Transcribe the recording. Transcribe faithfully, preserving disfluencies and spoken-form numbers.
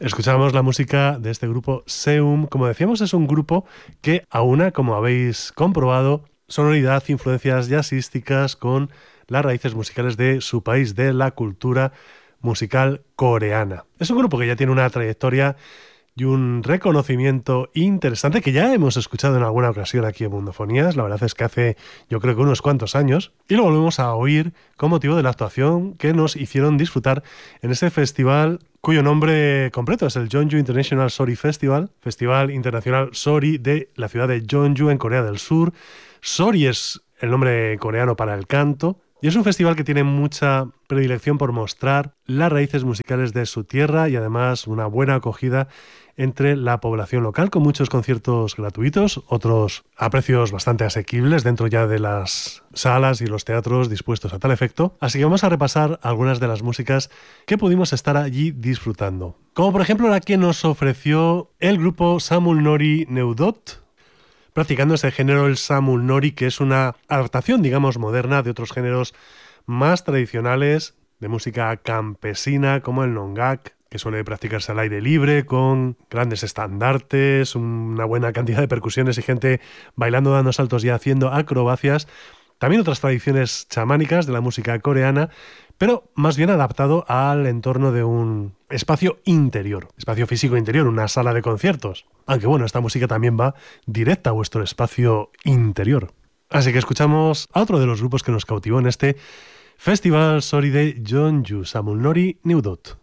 Escuchamos la música de este grupo Seum. Como decíamos, es un grupo que aúna, como habéis comprobado, sonoridad, influencias jazzísticas con las raíces musicales de su país, de la cultura musical coreana. Es un grupo que ya tiene una trayectoria y un reconocimiento interesante que ya hemos escuchado en alguna ocasión aquí en Mundofonías. La verdad es que hace, yo creo que unos cuantos años, y lo volvemos a oír con motivo de la actuación que nos hicieron disfrutar en ese festival cuyo nombre completo es el Jeonju International Sori Festival, Festival Internacional Sori de la ciudad de Jeonju en Corea del Sur. Sori es el nombre coreano para el canto, y es un festival que tiene mucha predilección por mostrar las raíces musicales de su tierra y además una buena acogida entre la población local, con muchos conciertos gratuitos, otros a precios bastante asequibles dentro ya de las salas y los teatros dispuestos a tal efecto. Así que vamos a repasar algunas de las músicas que pudimos estar allí disfrutando. Como por ejemplo la que nos ofreció el grupo Samulnori Neudot, practicando ese género, el Samulnori, que es una adaptación, digamos, moderna de otros géneros más tradicionales de música campesina, como el nongak, que suele practicarse al aire libre, con grandes estandartes, una buena cantidad de percusiones y gente bailando, dando saltos y haciendo acrobacias. También otras tradiciones chamánicas de la música coreana, pero más bien adaptado al entorno de un espacio interior, espacio físico interior, una sala de conciertos. Aunque bueno, esta música también va directa a vuestro espacio interior. Así que escuchamos a otro de los grupos que nos cautivó en este Festival Sori de Jeonju, Samulnori Neudot.